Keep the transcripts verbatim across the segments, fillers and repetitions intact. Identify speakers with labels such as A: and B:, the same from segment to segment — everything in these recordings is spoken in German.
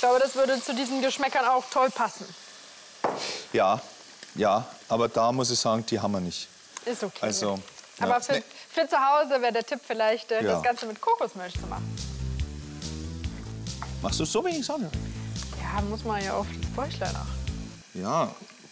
A: glaube, das würde zu diesen Geschmäckern auch toll passen.
B: Ja, ja, aber da muss ich sagen, die haben wir nicht.
A: Ist okay.
B: Also,
A: aber
B: ja.
A: für,
B: Nee.
A: für zu Hause wäre der Tipp vielleicht, äh,
B: Ja.
A: das Ganze mit Kokosmilch zu machen.
B: Machst du so wenig Sonne?
A: Ja, muss man ja auf das Bäuchlein achten.
B: Ja.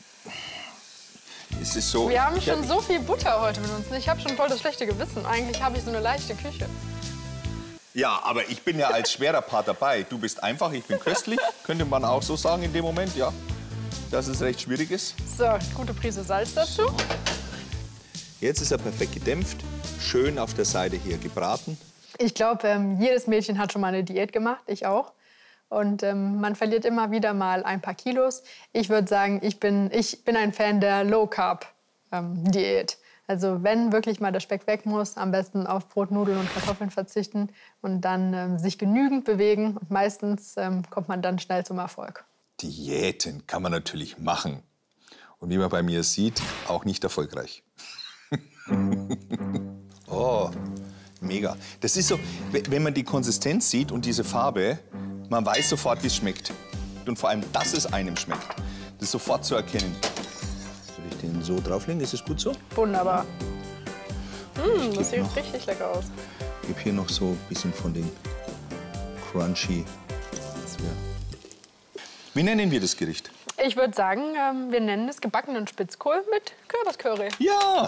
B: Es ist so.
A: Wir haben
B: ich
A: schon
B: hab-
A: so viel Butter heute mit uns. Ich habe schon voll das schlechte Gewissen. Eigentlich habe ich so eine leichte Küche.
B: Ja, aber ich bin ja als schwerer Part dabei. Du bist einfach, ich bin köstlich. Könnte man auch so sagen in dem Moment, ja. Dass es recht schwierig ist.
A: So, gute Prise Salz dazu.
B: Jetzt ist er perfekt gedämpft. Schön auf der Seite hier gebraten.
A: Ich glaube, ähm, jedes Mädchen hat schon mal eine Diät gemacht, ich auch. Und ähm, man verliert immer wieder mal ein paar Kilos. Ich würde sagen, ich bin, ich bin ein Fan der Low-Carb-Diät. Also wenn wirklich mal der Speck weg muss, am besten auf Brot, Nudeln und Kartoffeln verzichten und dann ähm, sich genügend bewegen. Und meistens ähm, kommt man dann schnell zum Erfolg.
B: Diäten kann man natürlich machen. Und wie man bei mir sieht, auch nicht erfolgreich. Oh, mega. Das ist so, wenn man die Konsistenz sieht und diese Farbe, man weiß sofort, wie es schmeckt. Und vor allem, dass es einem schmeckt. Das ist sofort zu erkennen. Soll ich den so drauflegen? Ist es gut so?
A: Wunderbar. Mmh, das sieht
B: noch-
A: richtig lecker aus.
B: Ich gebe hier noch so ein bisschen von den Crunchy. Wie nennen wir das Gericht?
A: Ich würde sagen, ähm, wir nennen es gebackenen Spitzkohl mit Kürbiscurry.
B: Ja!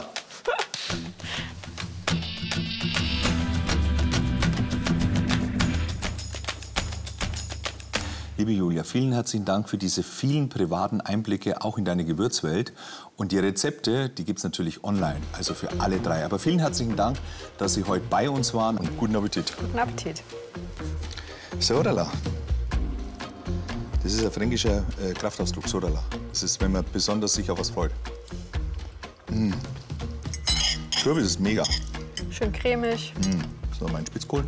B: Liebe Julia, vielen herzlichen Dank für diese vielen privaten Einblicke auch in deine Gewürzwelt. Und die Rezepte, die gibt es natürlich online, also für alle drei. Aber vielen herzlichen Dank, dass Sie heute bei uns waren und guten Appetit.
A: Guten Appetit.
B: Sodala. Das ist ein fränkischer äh, Kraftausdruck, Sodala. Das ist, wenn man besonders sich auf was freut. Mmh. Kürbis ist mega.
A: Schön cremig.
B: Mmh. So, mein Spitzkohl.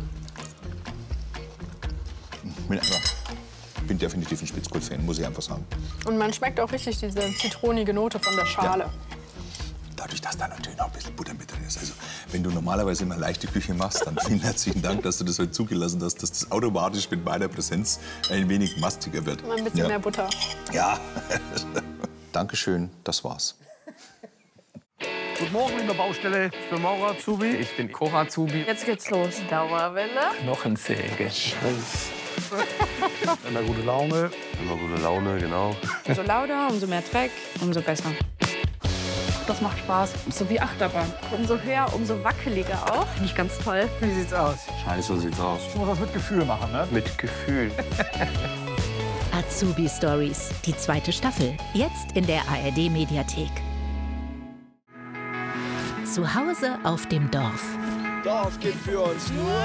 B: Ich bin, einfach, ich bin definitiv ein Spitzkohl-Fan, muss ich einfach sagen.
A: Und man schmeckt auch richtig diese zitronige Note von der Schale.
B: Ja. Dadurch, dass da natürlich noch ein bisschen Butter mit drin ist. Also, wenn du normalerweise immer leichte Küche machst, dann vielen herzlichen Dank, dass du das heute zugelassen hast, dass das automatisch mit meiner Präsenz ein wenig mastiger wird.
A: Mal ein bisschen
B: ja.
A: mehr Butter.
B: Ja. Dankeschön, das war's.
C: Guten Morgen, liebe Baustelle. Ich bin Maurer Azubi.
D: Ich bin Koch Azubi.
E: Jetzt geht's los. Dauerwelle.
D: Knochensäge.
C: Immer gute Laune.
F: Immer gute Laune, genau.
E: Umso lauter, umso mehr Dreck, umso besser. Das macht Spaß. So wie Achterbahn. Umso höher, umso wackeliger auch. Finde ich ganz toll.
C: Wie sieht's aus?
F: Scheiße, so sieht's aus.
C: Ich muss das mit Gefühl machen, ne?
F: Mit Gefühl.
G: Azubi Stories, die zweite Staffel. Jetzt in der A R D-Mediathek. Zu Hause auf dem Dorf.
H: Dorf gibt für uns nur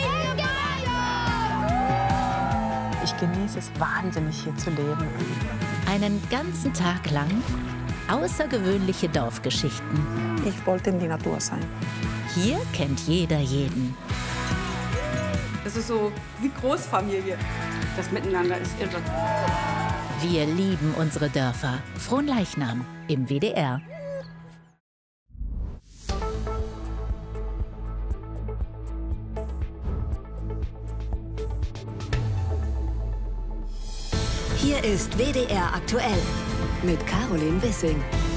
E: Ich genieße es wahnsinnig, hier zu leben.
G: Einen ganzen Tag lang außergewöhnliche Dorfgeschichten.
E: Ich wollte in die Natur sein.
G: Hier kennt jeder jeden.
I: Das ist so wie Großfamilie. Das Miteinander ist irre.
G: Wir lieben unsere Dörfer. Fronleichnam im W D R.
J: Hier ist W D R aktuell mit Caroline Wissing.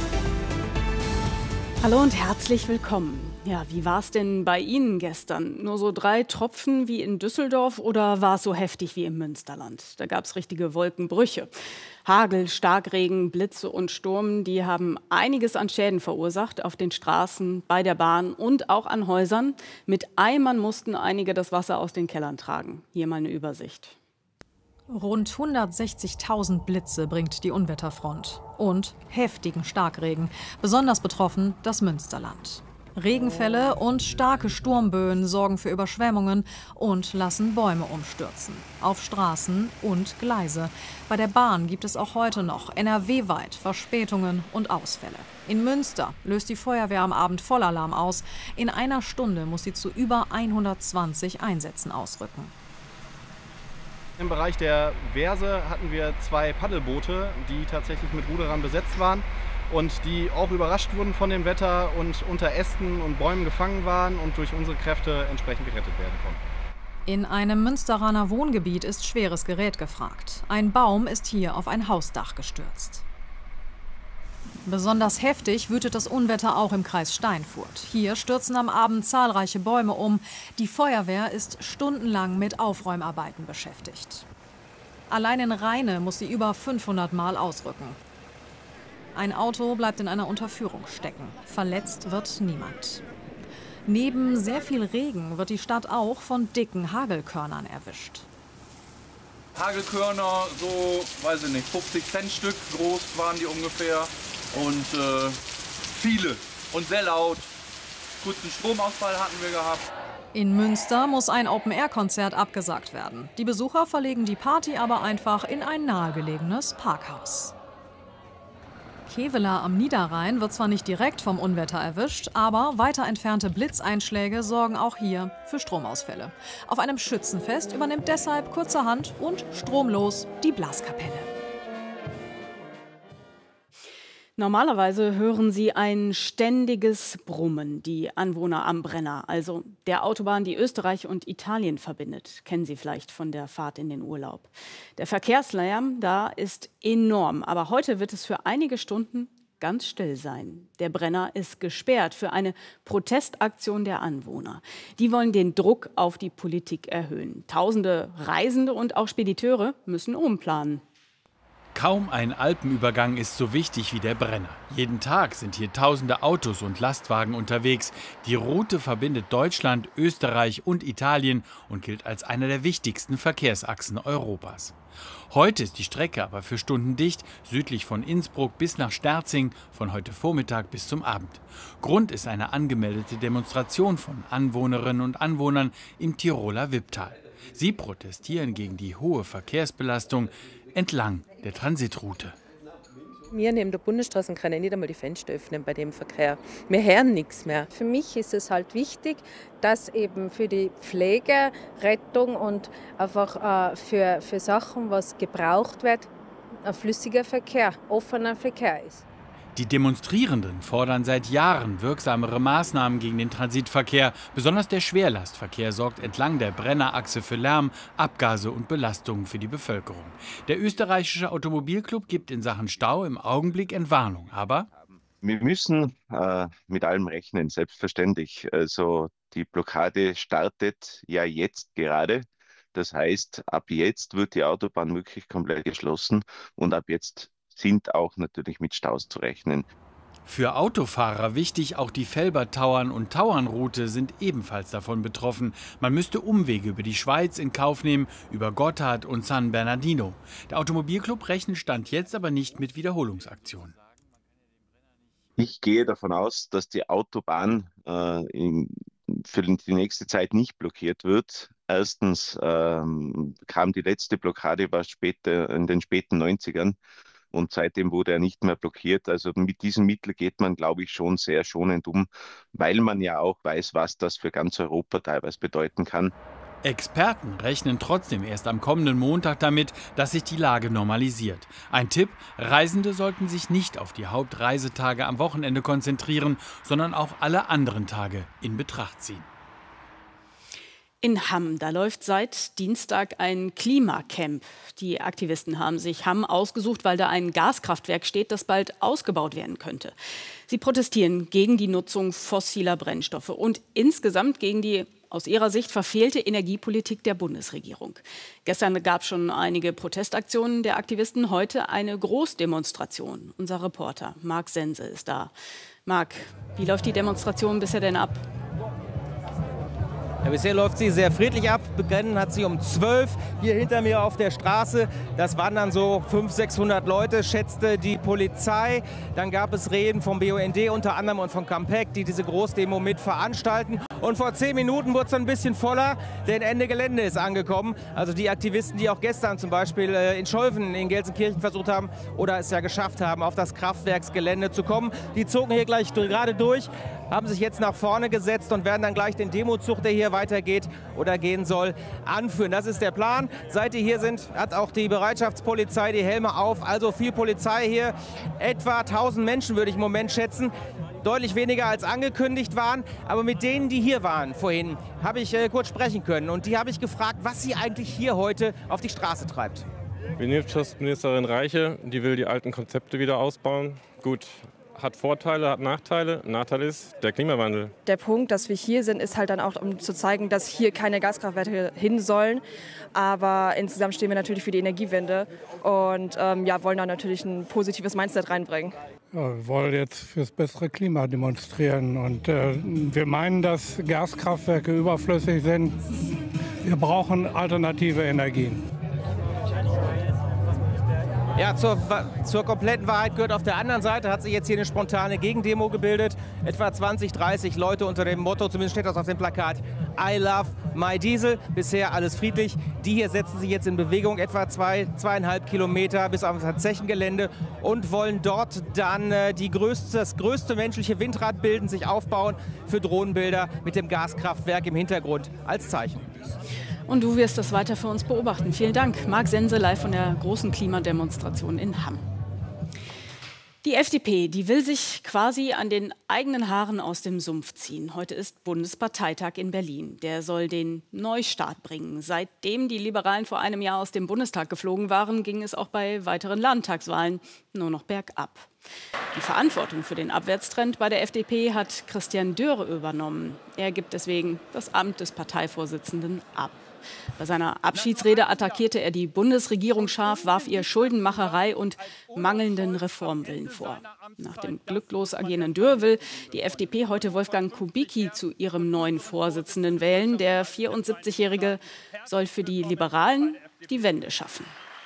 I: Hallo und herzlich willkommen. Ja, wie war es denn bei Ihnen gestern? Nur so drei Tropfen wie in Düsseldorf oder war es so heftig wie im Münsterland? Da gab es richtige Wolkenbrüche. Hagel, Starkregen, Blitze und Sturm, die haben einiges an Schäden verursacht auf den Straßen, bei der Bahn und auch an Häusern. Mit Eimern mussten einige das Wasser aus den Kellern tragen. Hier mal eine Übersicht.
K: Rund hundertsechzigtausend Blitze bringt die Unwetterfront. Und heftigen Starkregen. Besonders betroffen das Münsterland. Regenfälle und starke Sturmböen sorgen für Überschwemmungen und lassen Bäume umstürzen. Auf Straßen und Gleise. Bei der Bahn gibt es auch heute noch N R W-weit Verspätungen und Ausfälle. In Münster löst die Feuerwehr am Abend Vollalarm aus. In einer Stunde muss sie zu über hundertzwanzig Einsätzen ausrücken.
L: Im Bereich der Wehrse hatten wir zwei Paddelboote, die tatsächlich mit Ruderern besetzt waren und die auch überrascht wurden von dem Wetter und unter Ästen und Bäumen gefangen waren und durch unsere Kräfte entsprechend gerettet werden konnten.
K: In einem Münsteraner Wohngebiet ist schweres Gerät gefragt. Ein Baum ist hier auf ein Hausdach gestürzt. Besonders heftig wütet das Unwetter auch im Kreis Steinfurt. Hier stürzen am Abend zahlreiche Bäume um. Die Feuerwehr ist stundenlang mit Aufräumarbeiten beschäftigt. Allein in Rheine muss sie über fünfhundert Mal ausrücken. Ein Auto bleibt in einer Unterführung stecken. Verletzt wird niemand. Neben sehr viel Regen wird die Stadt auch von dicken Hagelkörnern erwischt.
M: Hagelkörner, so, weiß ich nicht, fünfzig Cent Stück groß waren die ungefähr. Und äh, viele und sehr laut. Kurzen Stromausfall hatten wir gehabt.
K: In Münster muss ein Open-Air-Konzert abgesagt werden. Die Besucher verlegen die Party aber einfach in ein nahegelegenes Parkhaus. Kevela am Niederrhein wird zwar nicht direkt vom Unwetter erwischt, aber weiter entfernte Blitzeinschläge sorgen auch hier für Stromausfälle. Auf einem Schützenfest übernimmt deshalb kurzerhand und stromlos die Blaskapelle.
I: Normalerweise hören Sie ein ständiges Brummen, die Anwohner am Brenner, also der Autobahn, die Österreich und Italien verbindet. Kennen Sie vielleicht von der Fahrt in den Urlaub. Der Verkehrslärm da ist enorm, aber heute wird es für einige Stunden ganz still sein. Der Brenner ist gesperrt für eine Protestaktion der Anwohner. Die wollen den Druck auf die Politik erhöhen. Tausende Reisende und auch Spediteure müssen umplanen.
N: Kaum ein Alpenübergang ist so wichtig wie der Brenner. Jeden Tag sind hier tausende Autos und Lastwagen unterwegs. Die Route verbindet Deutschland, Österreich und Italien und gilt als einer der wichtigsten Verkehrsachsen Europas. Heute ist die Strecke aber für Stunden dicht, südlich von Innsbruck bis nach Sterzing, von heute Vormittag bis zum Abend. Grund ist eine angemeldete Demonstration von Anwohnerinnen und Anwohnern im Tiroler Wipptal. Sie protestieren gegen die hohe Verkehrsbelastung entlang der Transitroute.
O: Wir neben der Bundesstraße können nicht einmal die Fenster öffnen bei dem Verkehr. Wir hören nichts mehr.
P: Für mich ist es halt wichtig, dass eben für die Pflege, Rettung und einfach äh, für, für Sachen, was gebraucht wird, ein flüssiger Verkehr, offener Verkehr ist.
N: Die Demonstrierenden fordern seit Jahren wirksamere Maßnahmen gegen den Transitverkehr. Besonders der Schwerlastverkehr sorgt entlang der Brennerachse für Lärm, Abgase und Belastungen für die Bevölkerung. Der österreichische Automobilclub gibt in Sachen Stau im Augenblick Entwarnung. Aber
Q: wir müssen äh, mit allem rechnen, selbstverständlich. Also die Blockade startet ja jetzt gerade. Das heißt, ab jetzt wird die Autobahn wirklich komplett geschlossen und ab jetzt sind auch natürlich mit Staus zu rechnen.
N: Für Autofahrer wichtig, auch die Felber-Tauern- und Tauernroute sind ebenfalls davon betroffen. Man müsste Umwege über die Schweiz in Kauf nehmen, über Gotthard und San Bernardino. Der Automobilclub rechnet Stand jetzt aber nicht mit Wiederholungsaktionen.
Q: Ich gehe davon aus, dass die Autobahn äh, in, für die nächste Zeit nicht blockiert wird. Erstens ähm, kam die letzte Blockade war später, in den späten neunzigern. Und seitdem wurde er nicht mehr blockiert. Also mit diesem Mittel geht man, glaube ich, schon sehr schonend um, weil man ja auch weiß, was das für ganz Europa teilweise bedeuten kann.
N: Experten rechnen trotzdem erst am kommenden Montag damit, dass sich die Lage normalisiert. Ein Tipp: Reisende sollten sich nicht auf die Hauptreisetage am Wochenende konzentrieren, sondern auch alle anderen Tage in Betracht ziehen.
I: In Hamm, da läuft seit Dienstag ein Klimacamp. Die Aktivisten haben sich Hamm ausgesucht, weil da ein Gaskraftwerk steht, das bald ausgebaut werden könnte. Sie protestieren gegen die Nutzung fossiler Brennstoffe und insgesamt gegen die aus ihrer Sicht verfehlte Energiepolitik der Bundesregierung. Gestern gab es schon einige Protestaktionen der Aktivisten, heute eine Großdemonstration. Unser Reporter Marc Sense ist da. Marc, wie läuft die Demonstration bisher denn ab?
R: Ja, bisher läuft sie sehr friedlich ab. Begonnen hat sie um zwölf hier hinter mir auf der Straße. Das waren dann so fünfhundert, sechshundert Leute, schätzte die Polizei. Dann gab es Reden vom B U N D unter anderem und von Campec, die diese Großdemo mit veranstalten. Und vor zehn Minuten wurde es ein bisschen voller, denn Ende Gelände ist angekommen. Also die Aktivisten, die auch gestern zum Beispiel in Scholven in Gelsenkirchen versucht haben oder es ja geschafft haben, auf das Kraftwerksgelände zu kommen, die zogen hier gleich gerade durch, haben sich jetzt nach vorne gesetzt und werden dann gleich den Demozug, der hier weitergeht oder gehen soll, anführen. Das ist der Plan. Seit die hier sind, hat auch die Bereitschaftspolizei die Helme auf. Also viel Polizei hier. Etwa tausend Menschen würde ich im Moment schätzen. Deutlich weniger als angekündigt waren. Aber mit denen, die hier waren vorhin, habe ich äh, kurz sprechen können. Und die habe ich gefragt, was sie eigentlich hier heute auf die Straße treibt.
S: Wirtschaftsministerin Reiche, die will die alten Konzepte wieder ausbauen. Gut, hat Vorteile, hat Nachteile. Nachteil ist der Klimawandel.
T: Der Punkt, dass wir hier sind, ist halt dann auch, um zu zeigen, dass hier keine Gaskraftwerke hin sollen. Aber insgesamt stehen wir natürlich für die Energiewende und ähm, ja, wollen da natürlich ein positives Mindset reinbringen.
U: Ja, wir wollen jetzt fürs bessere Klima demonstrieren. Und äh, wir meinen, dass Gaskraftwerke überflüssig sind. Wir brauchen alternative Energien.
R: Ja, zur, zur kompletten Wahrheit gehört, auf der anderen Seite hat sich jetzt hier eine spontane Gegendemo gebildet. Etwa zwanzig, dreißig Leute unter dem Motto, zumindest steht das auf dem Plakat, I love my Diesel. Bisher alles friedlich. Die hier setzen sich jetzt in Bewegung, etwa zwei, zweieinhalb Kilometer bis auf das Zechengelände und wollen dort dann äh, die größte, das größte menschliche Windrad bilden, sich aufbauen für Drohnenbilder mit dem Gaskraftwerk im Hintergrund als Zeichen.
I: Und du wirst das weiter für uns beobachten. Vielen Dank. Marc Sense live von der großen Klimademonstration in Hamm. Die F D P, die will sich quasi an den eigenen Haaren aus dem Sumpf ziehen. Heute ist Bundesparteitag in Berlin. Der soll den Neustart bringen. Seitdem die Liberalen vor einem Jahr aus dem Bundestag geflogen waren, ging es auch bei weiteren Landtagswahlen nur noch bergab. Die Verantwortung für den Abwärtstrend bei der F D P hat Christian Dörr übernommen. Er gibt deswegen das Amt des Parteivorsitzenden ab. Bei seiner Abschiedsrede attackierte er die Bundesregierung scharf, warf ihr Schuldenmacherei und mangelnden Reformwillen vor. Nach dem glücklos agierenden Dörr will die F D P heute Wolfgang Kubicki zu ihrem neuen Vorsitzenden wählen. Der vierundsiebzigjährige soll für die Liberalen die Wende schaffen.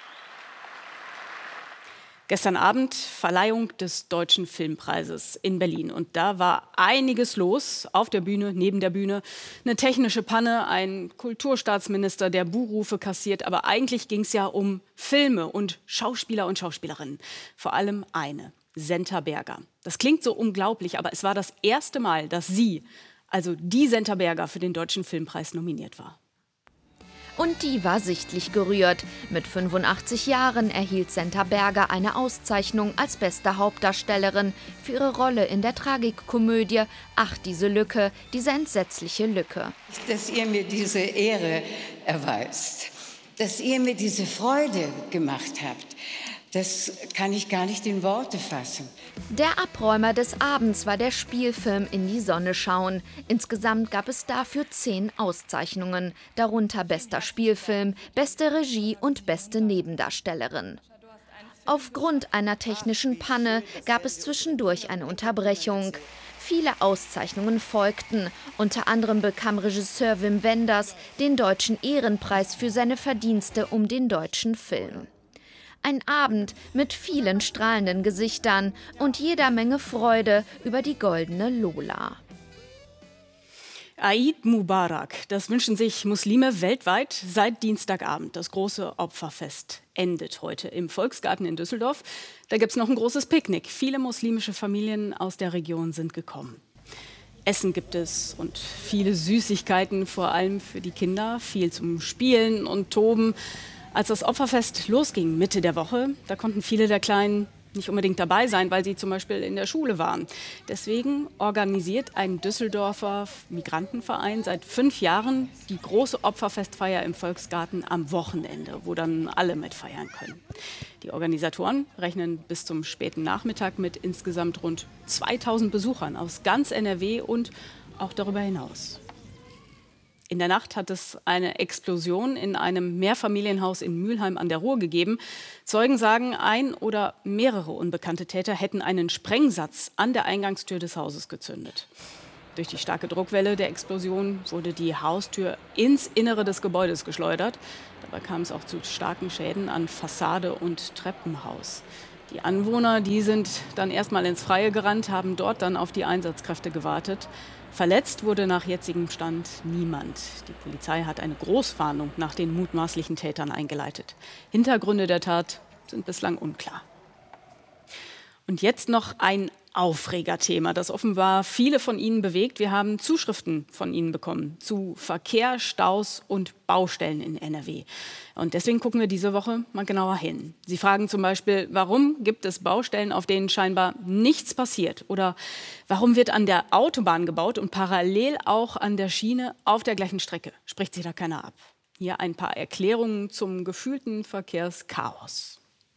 I: Gestern Abend Verleihung des Deutschen Filmpreises in Berlin. Und da war einiges los auf der Bühne, neben der Bühne. Eine technische Panne, ein Kulturstaatsminister, der Buhrufe kassiert. Aber eigentlich ging es ja um Filme und Schauspieler und Schauspielerinnen. Vor allem eine, Senta Berger. Das klingt so unglaublich, aber es war das erste Mal, dass sie, also die Senta Berger, für den Deutschen Filmpreis nominiert war.
V: Und die war sichtlich gerührt. Mit fünfundachtzig Jahren erhielt Senta Berger eine Auszeichnung als beste Hauptdarstellerin für ihre Rolle in der Tragikkomödie Ach, diese Lücke, diese entsetzliche Lücke.
W: Dass ihr mir diese Ehre erweist, dass ihr mir diese Freude gemacht habt, das kann ich gar nicht in Worte fassen.
V: Der Abräumer des Abends war der Spielfilm In die Sonne schauen. Insgesamt gab es dafür zehn Auszeichnungen, darunter bester Spielfilm, beste Regie und beste Nebendarstellerin. Aufgrund einer technischen Panne gab es zwischendurch eine Unterbrechung. Viele Auszeichnungen folgten. Unter anderem bekam Regisseur Wim Wenders den Deutschen Ehrenpreis für seine Verdienste um den deutschen Film. Ein Abend mit vielen strahlenden Gesichtern und jeder Menge Freude über die goldene Lola.
I: Eid Mubarak, das wünschen sich Muslime weltweit seit Dienstagabend. Das große Opferfest endet heute im Volksgarten in Düsseldorf. Da gibt es noch ein großes Picknick. Viele muslimische Familien aus der Region sind gekommen. Essen gibt es und viele Süßigkeiten, vor allem für die Kinder. Viel zum Spielen und Toben. Als das Opferfest losging, Mitte der Woche, da konnten viele der Kleinen nicht unbedingt dabei sein, weil sie zum Beispiel in der Schule waren. Deswegen organisiert ein Düsseldorfer Migrantenverein seit fünf Jahren die große Opferfestfeier im Volksgarten am Wochenende, wo dann alle mitfeiern können. Die Organisatoren rechnen bis zum späten Nachmittag mit insgesamt rund zweitausend Besuchern aus ganz N R W und auch darüber hinaus. In der Nacht hat es eine Explosion in einem Mehrfamilienhaus in Mülheim an der Ruhr gegeben. Zeugen sagen, ein oder mehrere unbekannte Täter hätten einen Sprengsatz an der Eingangstür des Hauses gezündet. Durch die starke Druckwelle der Explosion wurde die Haustür ins Innere des Gebäudes geschleudert. Dabei kam es auch zu starken Schäden an Fassade und Treppenhaus. Die Anwohner, die sind dann erstmal ins Freie gerannt, haben dort dann auf die Einsatzkräfte gewartet. Verletzt wurde nach jetzigem Stand niemand. Die Polizei hat eine Großfahndung nach den mutmaßlichen Tätern eingeleitet. Hintergründe der Tat sind bislang unklar. Und jetzt noch ein Aufregerthema, das offenbar viele von Ihnen bewegt. Wir haben Zuschriften von Ihnen bekommen zu Verkehr, Staus und Baustellen in N R W. Und deswegen gucken wir diese Woche mal genauer hin. Sie fragen zum Beispiel, warum gibt es Baustellen, auf denen scheinbar nichts passiert? Oder warum wird an der Autobahn gebaut und parallel auch an der Schiene auf der gleichen Strecke? Spricht sich da keiner ab? Hier ein paar Erklärungen zum gefühlten Verkehrschaos.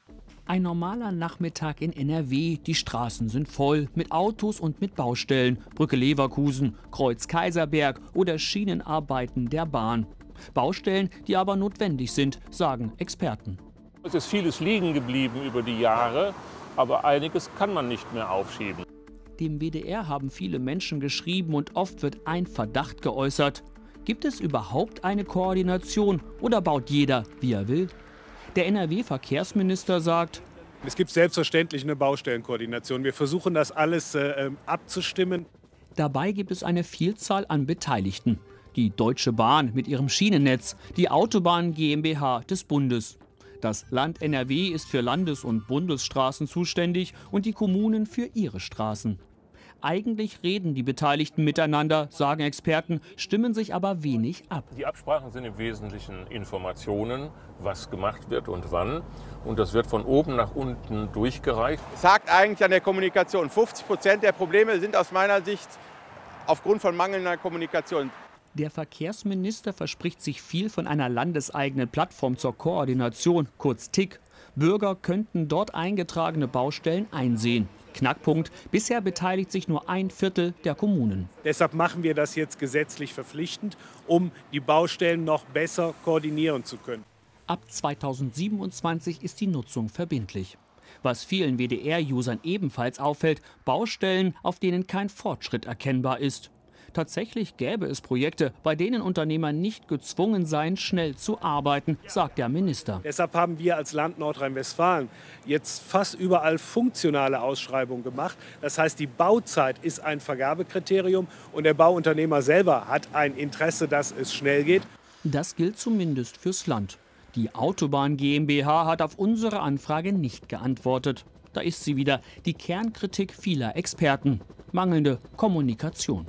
A: Ein normaler Nachmittag in N R W. Die Straßen sind voll mit Autos und mit Baustellen. Brücke Leverkusen, Kreuz Kaiserberg oder Schienenarbeiten der Bahn. Baustellen, die aber notwendig sind, sagen Experten.
B: Es ist vieles liegen geblieben über die Jahre, aber einiges kann man nicht mehr aufschieben.
A: Dem W D R haben viele Menschen geschrieben und oft wird ein Verdacht geäußert. Gibt es überhaupt eine Koordination oder baut jeder, wie er will? Der N R W-Verkehrsminister sagt:
D: Es gibt selbstverständlich eine Baustellenkoordination. Wir versuchen das alles äh, abzustimmen.
A: Dabei gibt es eine Vielzahl an Beteiligten. Die Deutsche Bahn mit ihrem Schienennetz, die Autobahn GmbH des Bundes. Das Land N R W ist für Landes- und Bundesstraßen zuständig und die Kommunen für ihre Straßen. Eigentlich reden die Beteiligten miteinander, sagen Experten, stimmen sich aber wenig ab.
B: Die Absprachen sind im Wesentlichen Informationen, was gemacht wird und wann. Und das wird von oben nach unten durchgereicht.
H: Es hakt eigentlich an der Kommunikation. fünfzig Prozent der Probleme sind aus meiner Sicht aufgrund von mangelnder Kommunikation.
A: Der Verkehrsminister verspricht sich viel von einer landeseigenen Plattform zur Koordination, kurz T I C. Bürger könnten dort eingetragene Baustellen einsehen. Knackpunkt: Bisher beteiligt sich nur ein Viertel der Kommunen.
D: Deshalb machen wir das jetzt gesetzlich verpflichtend, um die Baustellen noch besser koordinieren zu können.
A: Ab zweitausendsiebenundzwanzig ist die Nutzung verbindlich. Was vielen W D R-Usern ebenfalls auffällt: Baustellen, auf denen kein Fortschritt erkennbar ist. Tatsächlich gäbe es Projekte, bei denen Unternehmer nicht gezwungen seien, schnell zu arbeiten, sagt der Minister.
D: Deshalb haben wir als Land Nordrhein-Westfalen jetzt fast überall funktionale Ausschreibungen gemacht. Das heißt, die Bauzeit ist ein Vergabekriterium und der Bauunternehmer selber hat ein Interesse, dass es schnell geht.
A: Das gilt zumindest fürs Land. Die Autobahn GmbH hat auf unsere Anfrage nicht geantwortet. Da ist sie wieder, die Kernkritik vieler Experten: mangelnde Kommunikation.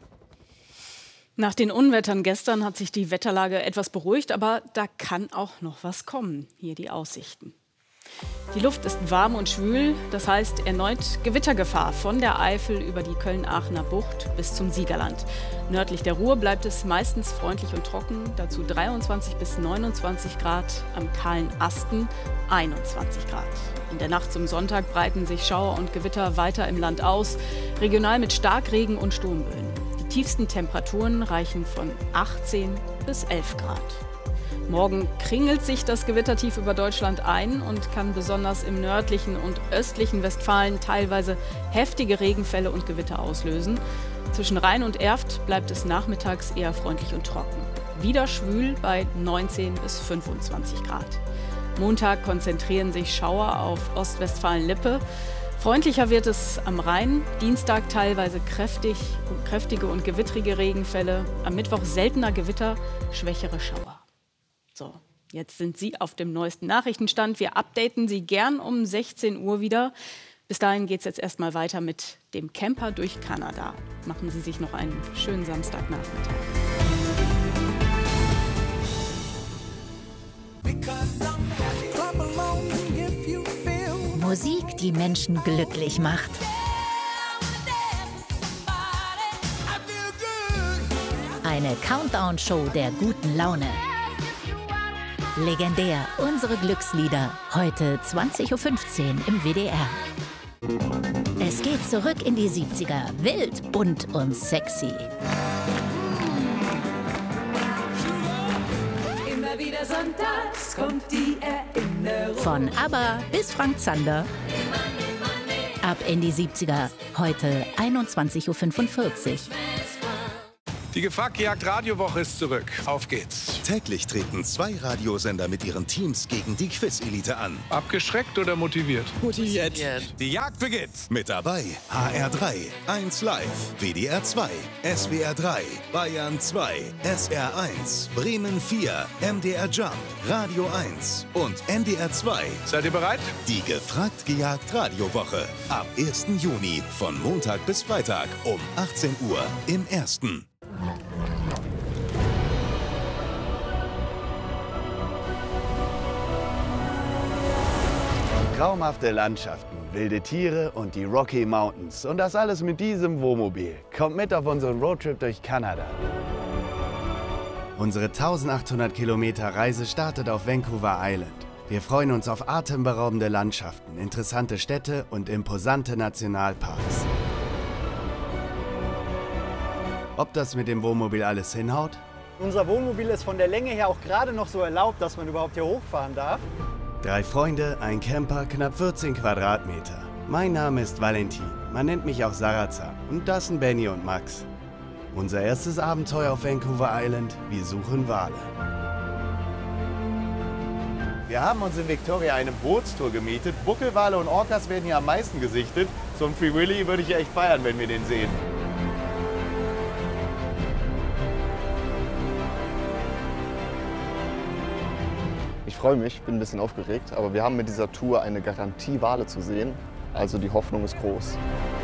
I: Nach den Unwettern gestern hat sich die Wetterlage etwas beruhigt, aber da kann auch noch was kommen. Hier die Aussichten. Die Luft ist warm und schwül, das heißt erneut Gewittergefahr von der Eifel über die Köln-Aachener Bucht bis zum Siegerland. Nördlich der Ruhr bleibt es meistens freundlich und trocken, dazu dreiundzwanzig bis neunundzwanzig Grad, am kahlen Asten einundzwanzig Grad. In der Nacht zum Sonntag breiten sich Schauer und Gewitter weiter im Land aus, regional mit Starkregen und Sturmböen. Die tiefsten Temperaturen reichen von achtzehn bis elf Grad. Morgen kringelt sich das Gewittertief über Deutschland ein und kann besonders im nördlichen und östlichen Westfalen teilweise heftige Regenfälle und Gewitter auslösen. Zwischen Rhein und Erft bleibt es nachmittags eher freundlich und trocken. Wieder schwül bei neunzehn bis fünfundzwanzig Grad. Montag konzentrieren sich Schauer auf Ostwestfalen-Lippe. Freundlicher wird es am Rhein, Dienstag teilweise kräftig, kräftige und gewittrige Regenfälle, am Mittwoch seltener Gewitter, schwächere Schauer. So, jetzt sind Sie auf dem neuesten Nachrichtenstand. Wir updaten Sie gern um sechzehn Uhr wieder. Bis dahin geht es jetzt erstmal weiter mit dem Camper durch Kanada. Machen Sie sich noch einen schönen Samstagnachmittag.
G: Musik, die Menschen glücklich macht. Eine Countdown-Show der guten Laune. Legendär, unsere Glückslieder. Heute zwanzig Uhr fünfzehn im W D R. Es geht zurück in die siebziger. Wild, bunt und sexy.
X: Immer wieder sonntags kommt die Erinnerung.
G: Von ABBA bis Frank Zander. Ab in die siebziger. Heute einundzwanzig Uhr fünfundvierzig.
Y: Die Gefragt-Gejagt Radiowoche ist zurück. Auf geht's.
C: Täglich treten zwei Radiosender mit ihren Teams gegen die Quiz-Elite an.
E: Abgeschreckt oder motiviert?
C: Motiviert. Die Jagd beginnt. Mit dabei H R drei, eins Live, W D R zwei, S W R drei, Bayern zwei, S R eins, Bremen vier, M D R Jump, Radio eins und N D R zwei.
E: Seid ihr bereit?
C: Die Gefragt gejagt Radiowoche. Ab ersten Juni von Montag bis Freitag um achtzehn Uhr im Ersten.
F: Traumhafte Landschaften, wilde Tiere und die Rocky Mountains. Und das alles mit diesem Wohnmobil. Kommt mit auf unseren Roadtrip durch Kanada. Unsere eintausendachthundert Kilometer Reise startet auf Vancouver Island. Wir freuen uns auf atemberaubende Landschaften, interessante Städte und imposante Nationalparks. Ob das mit dem Wohnmobil alles hinhaut?
J: Unser Wohnmobil ist von der Länge her auch gerade noch so erlaubt, dass man überhaupt hier hochfahren darf.
F: Drei Freunde, ein Camper, knapp vierzehn Quadratmeter. Mein Name ist Valentin, man nennt mich auch Sarazar. Und das sind Benny und Max. Unser erstes Abenteuer auf Vancouver Island, wir suchen Wale. Wir haben uns in Victoria eine Bootstour gemietet. Buckelwale und Orcas werden hier am meisten gesichtet. So ein Free Willy würde ich echt feiern, wenn wir den sehen.
Y: Ich freue mich, bin ein bisschen aufgeregt, aber wir haben mit dieser Tour eine Garantie, Wale zu sehen. Also die Hoffnung ist groß.